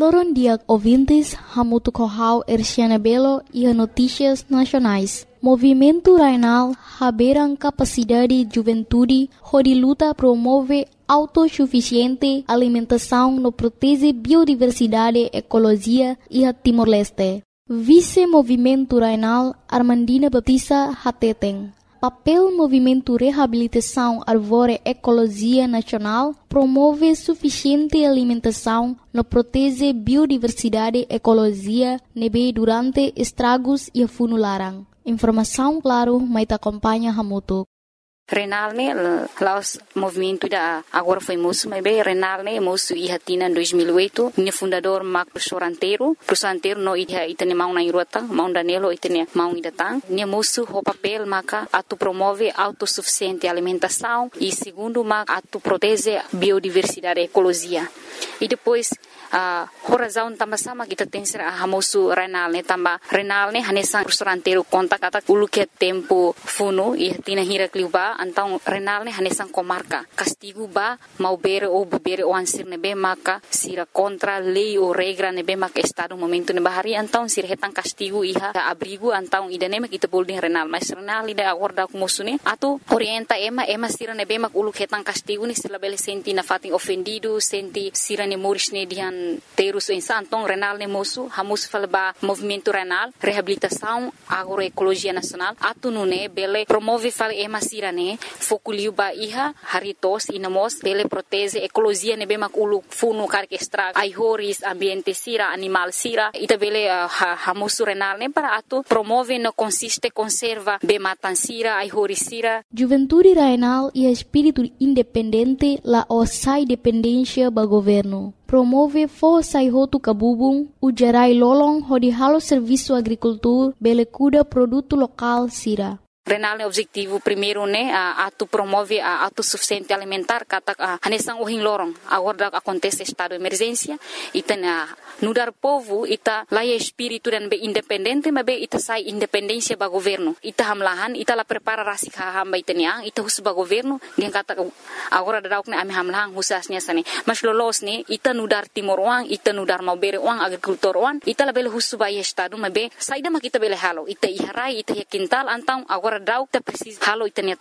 Loron dia ouvintes, Hamutu Kohau Erciana Belo e a Notícias Nacionais. Movimento Rainal haberam capacidade de juventude, onde luta promove autossuficiente alimentação no protege biodiversidade, ecologia e a Timor-Leste. Vice-Movimento Rainal Armandina Batista Hateteng. Papel Movimento Reabilitação Arvore Ecologia Nacional promove suficiente alimentação no protege biodiversidade, ecologia, nebe durante estragos e funularan. Informação, claro, mas acompanha Hamutu. Renal ne laos movimento da agora foi moço, mas bem Renal ne moço e hatina em 2008, minha fundador Mac Soranteiro no ia itane mau na irota, mau Danilo itane mau idatang, minha moço o papel maca atu promove autossuficiente alimentação e segundo maca atu protege biodiversidade e ecologia. E depois a razão também sama kita tem ser a moço Renal ne também Renal ne hanesan Soranteiro conta kata ulu que tempo funo e hatina hira kliuba então Renal ne hanesan comarca castigo ba mau bere ou bebere o ansir nebe maka sira contra lei ou regra nebe maka estado momento ne bahari então sira hetan castigo iha abrigo então idane kita boleh Renal mas Renal ida agora com moço ne atu orienta ema sira nebe mak ulu hetan castigo ni sila bele senti na fating ofendido senti sira ne moris ne dian terus então Renal ne moço hamus falba movimento Renal reabilitação agroecologia nacional atu nune bele promove fal ema sira ne fokuliu ba iha haritos inamos bele protege ecologia ne bemak ulu funu karke extra aihoris ambiente sira animal sira ita bele hamusu Renal ne para atu promove no consiste conserva be matan sira aihoris sira. Juventude Rainal e espírito independente la osai dependência ba governo. Promove força e roto cabubung, o gerai lolong hodi halo serviço agricultura, bele cuida produto local sira. Renal ne objetivo primeiro ne atu promove a autossuficiente alimentar kata hanesang uhing lorong agora acontece estado de emergência ita nudar povo ita laia espírito dan be independente mas be ita sai independência ba governo ita hamlahan ita la prepara rasik hamba itania ita hus ba governo dia kata agora dauk ne ami hamlahan husasnya sane mas lolos ne ita nudar timor wang ita nudar mau bere wang agricultor wang ita la bele hus ba estado mas be sai da makita bele halo ita iharai ita yakintal antang agora dauk ta precis halo itania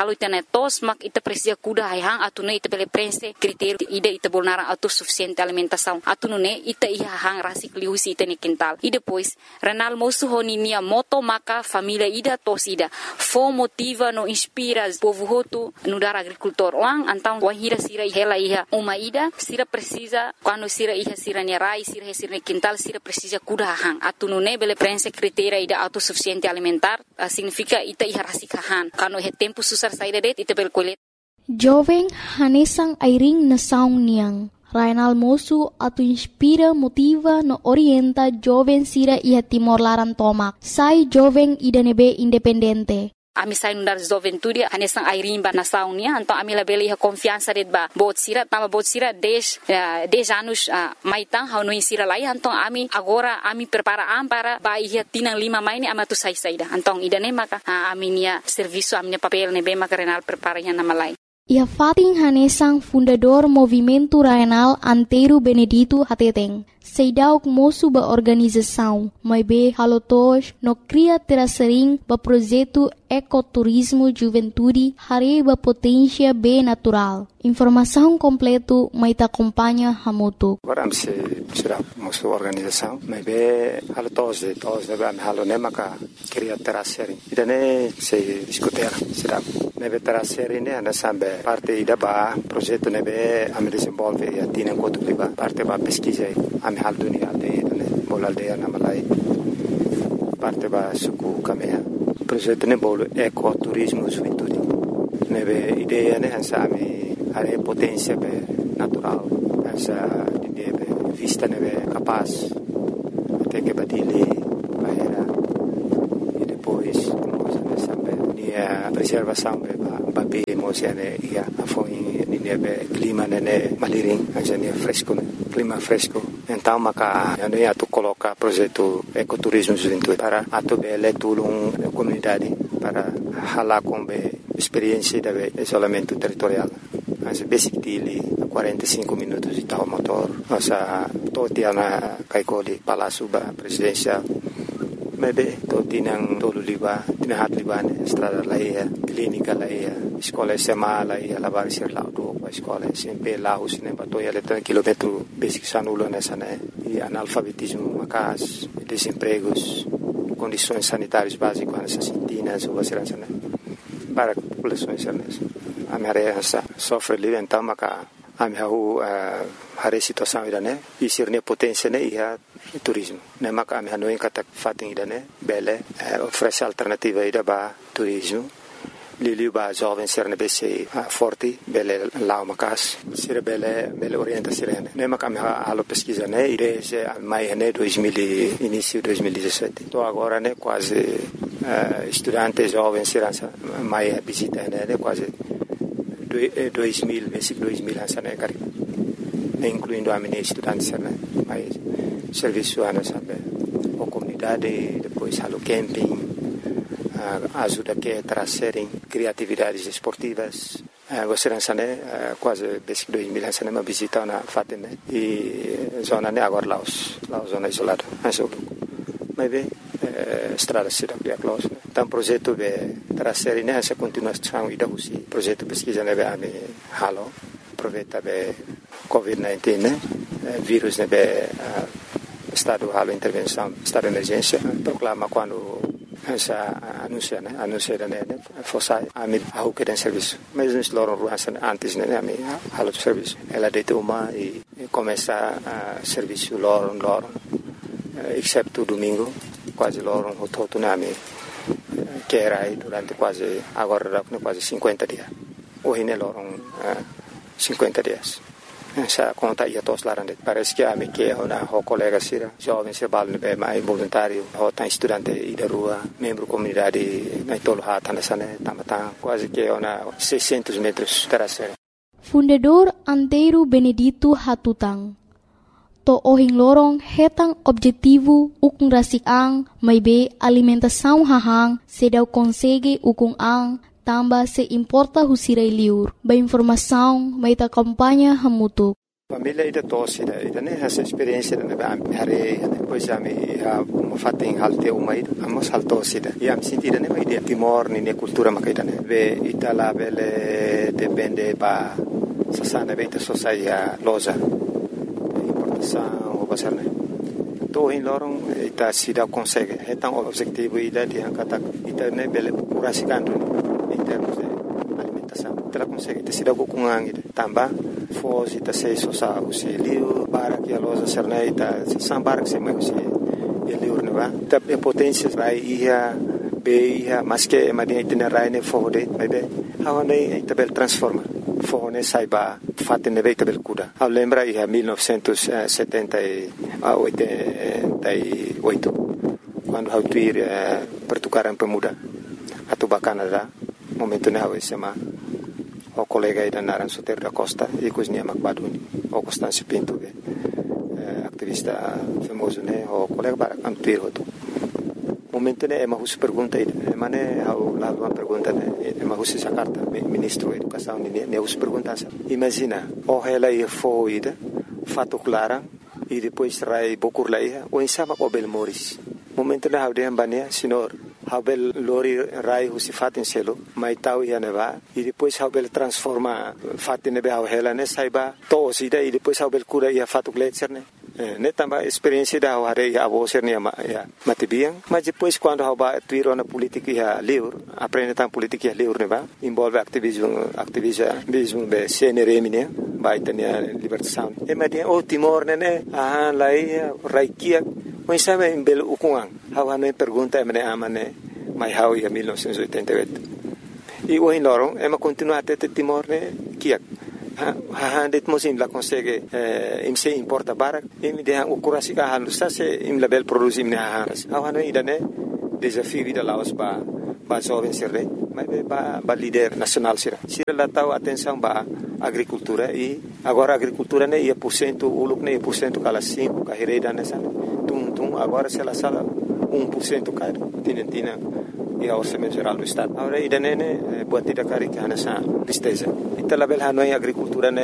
tos mak ita precisa kuda hang atune ita bele prense critério ida ita bolnara autossuficiente alimentação atune ita iha hang rasik liusi itani quintal e depois Renal moço honinia moto maka família ida tos ida fo motiva no inspira povo hotu no dar agricultor wang antang wahira sira hela iha uma ida sira precisa quando sira iha sira rai sira quintal sira precisa kuda hang atune bele prense critério ida autossuficiente alimentar significa ita iha rasikahan kano he tempo susar saída det ita bel kolet jovem hanesang airing na saung niang Rainal moço atu inspira motiva no orienta jovem sira ia Timor Laran tomak sai jovem idanebe independente. Ami sai nundar juventude hanesang airing ba nasaung nia então ami la bele iha confiança det ba bot sira 10 anos maitang hau no insira lai então ami agora ami prepara para ba iha tinang 5 mai ni amatu sai saida então idane maka ami nia serviço ami papel ne be maka Renal prepara nya nama lai. Ia fating hanesang fundador Movimento Rainal Antero Benedito Hateteng. Seidauk moço ba organização, mas be halotos no cria terasering ba projeto ecoturismo juventude hare ba potência be natural. Informação completo mas acompanha Hamutu. Agora se será moço organização, mas be halotos de todos de am halone maka cria terasering. Idane se discutir será nebe terasering ne ana sambe parte ida ba projeto nebe am desenvolve e atina quanto liba parte ba pesquisa hal dunia aldeia ne bol aldeia na malai parte ba suku kamea projeto ne bol ecoturismo juventude nebe ideia ne ansami are potência be natural essa ideia be vista nebe capaz até que badili bahera e depois nessa be nia preservação be ba be emocione ia afoi nia be clima ne maliring asa nia fresco clima fresco. Então, maka ano ia tu coloca projeto ecoturismo juventude para atu bele tulung comunidade para hala com be experiência de isolamento territorial. As basic dili 45 minutos de tal motor. Nossa, todo dia na Kaikoli, Palácio Presidencial. Maybe todo tinang tolo liba, tinahat liba ne, estrada laia, clínica laia, escola SMA laia, lavar ser lá do a escola SMP lá os ne batoia letra quilômetro basic sanulo nessa né, e analfabetismo macas, desempregos, condições sanitárias básicas nessa sintinas ou assim né, para populações nessa. A minha área sofre livre então maca a minha a situação ida né, e ser ne potência né ia turismo. Ne maka ami hanoi kata fating ida ne bele oferece alternativa ida ba turismo. Lili ba jovem ser ne bese forte bele lá macas ser bele orienta sirene. Ne maka ami halo pesquisa ne ide se mai ne 2000 início 2017. Tô agora ne quase estudante jovem ser mai visita ne quase 2000 basic 2000 essa ne cari. Incluindo a minha estudante né, mas serviço ano sabe, a comunidade, depois halo camping, ajuda que trazerem criatividades esportivas. Gostaria né, quase basic 2000 né, uma visita na Fatima e zona né agora Laos zona isolada, mas bem estrada cidade de Laos. Então projeto de trazer né essa continuação e da projeto pesquisa né be halo aproveita be COVID-19 né vírus né be estado de intervenção, estado de emergência, proclama quando essa anuncia né fosse a o que tem serviço. Mas nós loram antes né a halo de serviço. Ela deita uma e começa a serviço loram, exceto domingo, quase loram o todo né que era aí durante quase agora quase 50 dias. Hoje né loram 50 dias. Essa conta ia todos lá dentro. Parece que a minha que é uma colega sira, jovem se balne bem mais voluntário, ou tem estudante aí da rua, membro comunidade, na tolo hata nessa né, tamatan, quase que é uma 600 metros terceira. Fundador Antero Benedito Hatutang. To ohing lorong hetang objetivo ukung rasik-ang may be alimentação hahang sedau consegue ukung ang tamba se importa husirai liur. Ba informação may ta kampanya hamutuk. Família ida tosse ida né essa experiência né ba hari depois a me fating halte uma ida amos haltosse ida e am sentida né ida timor ni cultura makaida né ve itala bele depende ba sasana beta sociedade loja importação o basar né to in lorong ita sida consegue hetang objetivo ida di angkata ita né bele curasikan em termos de alimentação. Ela consegue ter sido com angin também fosse ta sei sosa usi liu para que a loja serneita sambar que se mais usi liu neva ta potência vai ia be mas que madia itinerário ne fode bebe hawane tabel transforma fone saiba fatte ne veita bel kuda a lembra ia 1978 quando hau tuir pertukaran pemuda atau Canada momento ne hau sema o colega ida naran Soter da Costa e cozinha Macbaduni o Constâncio Pinto activista famoso né o colega para antuir outro momento ne ema hus pergunta ida ema ne hau lá uma pergunta ne ema hus essa carta ministro da educação ne hus pergunta imagina o ela ia foi ida fato clara e depois rai bokur lá ia o insama o bel moris momento ne hau de ambania senhor Habel lori rai husi fatin selo mai tau ia neva e depois Habel transforma fatin nebe hela ne saiba to sida e depois Habel cura ia fatu gletser ne tamba experiência da hare ia avoser ne ya matibiang mas depois quando haba tuiro na política ia livre aprende tam política ia livre neva envolve ativismo be CNRM ne vai ter libertação e media o Timor ne lai raikia mas sabe em belo ukuang hawa no pergunta emne amane mai hau ia 1988 e o in lorong ema continua até Timor ne kiak ha det mosim la consegue im se importa barak im de o kurasi ka halu sa se im label produzi ne hawa no idane desafio vida laos ba jovem serre mas ba líder nacional sira la tau atenção ba agricultura e agora agricultura ne ia % uluk ne % kala 5 ka hereda nessa tum agora se ela sala 1% caro tina e a orçamento geral do estado agora ida ne buatida cari que nessa tristeza ita label hanoi agricultura ne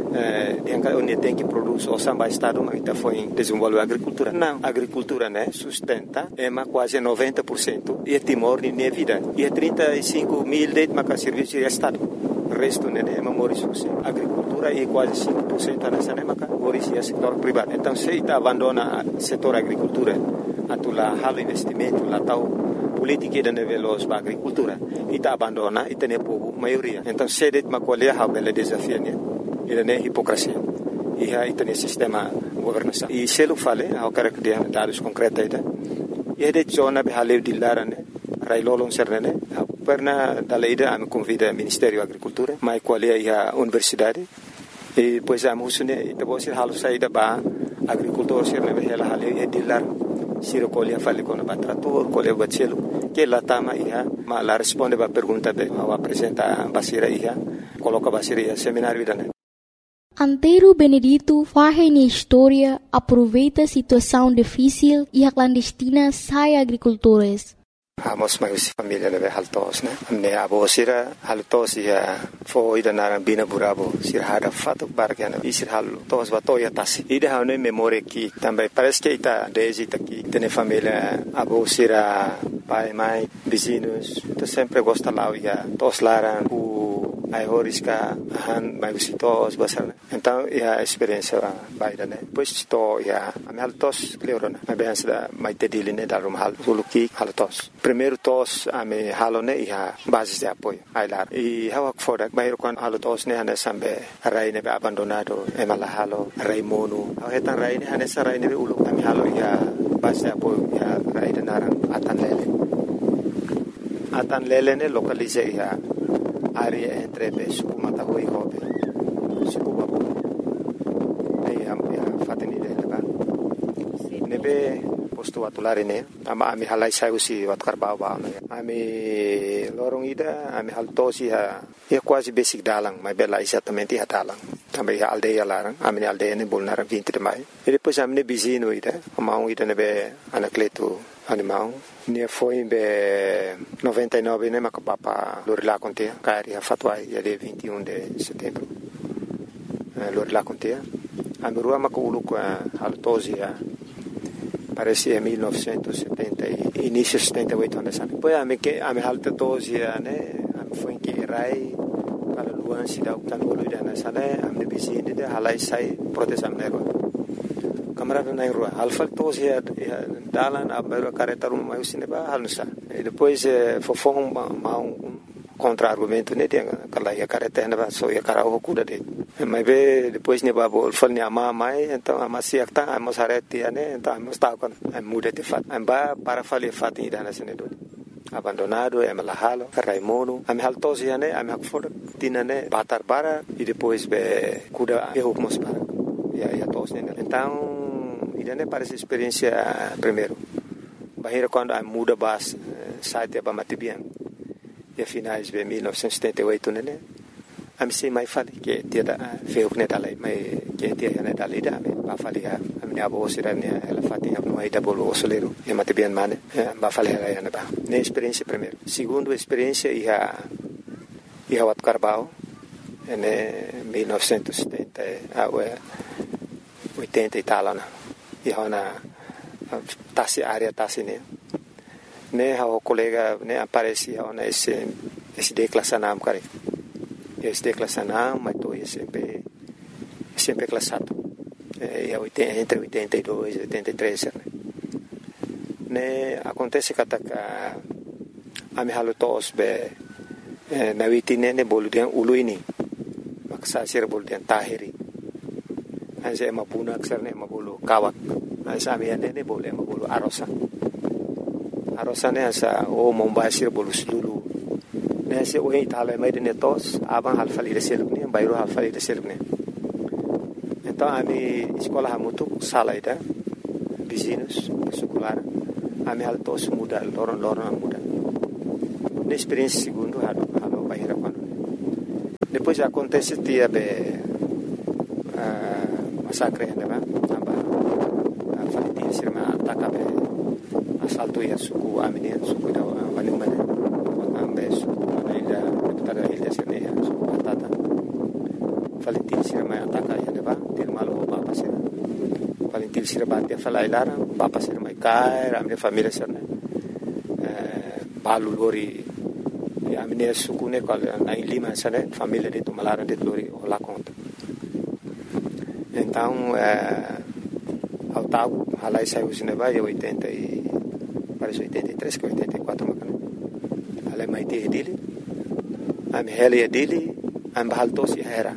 onde tem que produzir o samba estado, mas está foi desenvolver a agricultura. Não, a agricultura, né, sustenta quase 90% e Timor nem vida. E 35 mil de serviço de estado. O resto é memorizoso. A agricultura é quase 5% nessa época, é setor privado. Então, se está abandona o setor agricultura, lá halo investimento, lá tal política de nível da agricultura, e está abandona e tem povo maioria. Então, se de uma colher há bela desafio, né? E é hipocrisia. E aí tem sistema governação. E se eu falei, eu quero que dê dados concretos aí, e de zona be haleu de lara, né? Railolong serne, perna daleida a me convida Ministério da Agricultura, mas qual é a universidade? E pois a musune, e depois se halo saída ba agricultor serne be ela haleu e de lar. Siro colhe fale com o trator, colhe o bacelo, que lá tama ia, mas lá responde a pergunta be, ao apresenta a basira ia, coloca a basira ia seminário da né. Antero Benedito faz na história, aproveita a situação difícil e a clandestina sai agricultores. Amos mais família leve haltos, né? Ne abo sira haltos ia foi da narambina burabo sira hada fato bargana e sira haltos batoya tasi. Ida hane memória que também parece que está desde aqui tem família abo sira pai mãe vizinhos, tu sempre gosta lá ia tos laran ai horiska han mai visitos basar. Então a experiência baida né. Depois estou a me haltos cleorona. A bem da mai tedili né da rumhal suluki haltos. Primeiro tos a me halone ia base de apoio ai lá. E hawa foda bairo quando haltos né hane sambe rai ne abandonado e mala halo rai monu. Hawa hetan rai ne hane sa rai ne ulu a me halo ia base de apoio ia rai de naran atan lele ne localize ia área entre Suku Matahui e Hobe, Suku Babu, e a fatini de Leban. Nebe posto atulari ne, ami halai saiu si watkar bau ne. Ami lorong ida, ami haltosi ha, quase basic dalang, mas bela exatamente ha dalang. Também a aldeia larang, ami aldeia ne bolnar 20 de maio. E depois ami ne bizino ida, amão ida nebe anacleto animal. Ne foi em 99 né macapapa Lorila contea cari a fatwa ia de 21 de setembro Lorila contea a merua maculu com a haltosia parece 1970 início 78 anos depois a me haltosia né foi em que rai para luan se dá o tanolo da nessa né a me vizinha de halai sai proteção nero camarada na rua alfa tos ia dalan a mero careta rumah mai usine ba halusa depois fofong contra-argumento né tem aquela ia careta na só ia cara o cuda de mas depois ne babo fal ne ama mai então ama siakta ama sareti né então ama está com muda de fat amba para falir fat ida na sene do abandonado é malahalo raimono am haltos ia né am hakfor tinane batar bara e depois cuda erro mos para ia tos né então idane parece experiência primeiro bahira quando a muda bas site ba matibian e finais de 1978 né am sei mai fali que dia da feu né dalai mai que dia né dalai da ba fali a minha avó sira né ela fatinha no aí da bolo solero e matibian mane ba fali ela né ba né experiência primeiro segundo experiência ia wat carbao né 1970 80 e tal né e hona tasi área tasi né o colega né aparecia ona esse declassanam cara esse declassanam mas tô sempre classado entre 82 e 83 né acontece que a me halutos be na witine ne boludian uluini maksa sir boludian tahiri asa mapuna aksarne mabulu kawak asa miane ne boleh mabulu arosa ne asa mombasir bolu sulu ne se o itala mai de netos abang halfali de selukne bayro halfali de selukne então ami escola hamutu salaida vizinhos secular ami haltos muda loron muda ne experiência segundo halo bayra quando depois acontece dia massacre né aba falitin sirma atakabe assalto ya suku amini suku da manimane ambe suku ila tada ila sene suku tata Valentil sira mai ataka ya neba til malo bapa sira Valentil sira batia falai lara bapa sira mai kai ramne família sira balu lori ya amine sukune kal na lima sira família de Tumalara de lori ola conta então ao tal halai saiu neba ya 80 e parece 83 que 84 makane halai mai te dili am heli dili am bahaltos ya era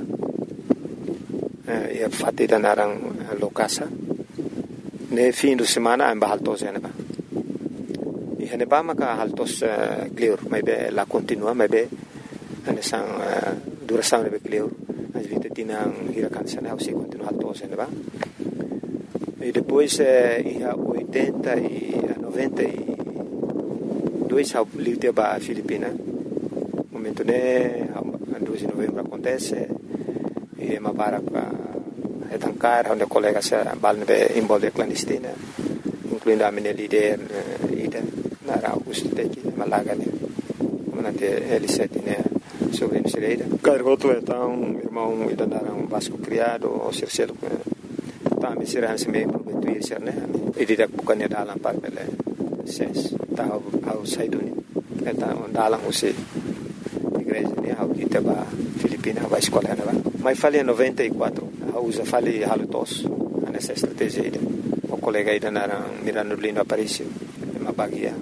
ia fatida narang lokasa ne fim de semana am bahaltos ya neba e neba maka haltos clear mai be la continua mai be ane sang duração ne be clear as vita tinang hirakan sana se continua haltos ya neba e depois ia 80 e 92 ao livre ba Filipina momento ne 2 de novembro acontece e uma para etancar onde colegas balne envolve clandestina incluindo a minha líder ida na Augusto Teki Malaga né manante L7 né sobre Nicereira cargoto então irmão ida naram Vasco criado o Circelo tá me será se me prometuir ser né e ida bukannya dalam parpele ses tá ao saiduni então dalam usi igreja né ao kita ba Filipina vai escola né mas falei 94 usa falei halutos nessa estratégia ida o colega ida na Mirano Lindo Aparício uma bagia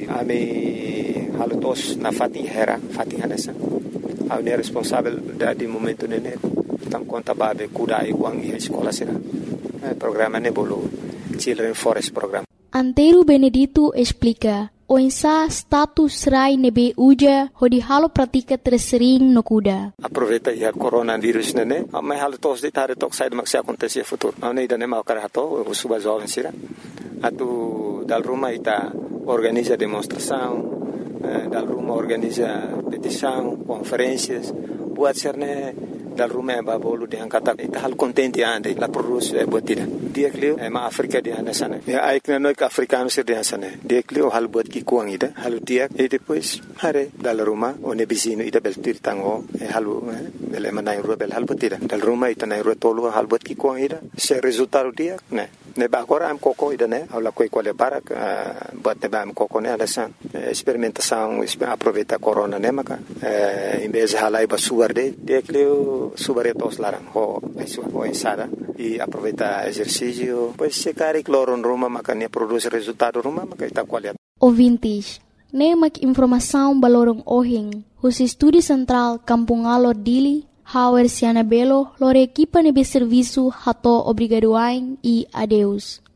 ami halutos na Fatihera nessa a unir responsável de momento nene tam conta babe kuda e uang e escola será programa nebolo Children Forest Program. Antero Benedito explica o insa status rai nebe uja hodi halo pratika tersering no kuda. Aproveita ya coronavírus nene, mas halo tos de tare tok sai maksi acontecer futuro. Não ida nem mau karato, o suba jovem sira. Atu dal Roma ita organiza demonstração, dal Roma organiza petição, conferências, buat serne dal Roma é babolo de angkata ita hal contente ande la produz botida. Dia klio ma Afrika di anda sana. Ya ai kna noi ka africano sir di sana. Dia klio hal bot ki kuang ida, halu dia e depois hare dal Roma one bisino ida beltir tango halu bele manai rubel hal botida. Dal Roma ita nai rotolo hal bot ki kuang ida. Se resultado dia ne ba agora am coco ida ne ala coi quale barak bot ne ba am coco ne ala san experimentação aproveita corona ne maka em vez halai ba suarde dia klio subaretos larang ho ensada e aproveita exercício pois se cari cloro em Roma maka ne produz resultado Roma maka ita qualidade. Ouvintes, nemak informação balorong ohing, os estúdio central Kampung Alor Dili, Hauer Siana Belo, lor equipa nebe serviço hato obrigadoain e adeus.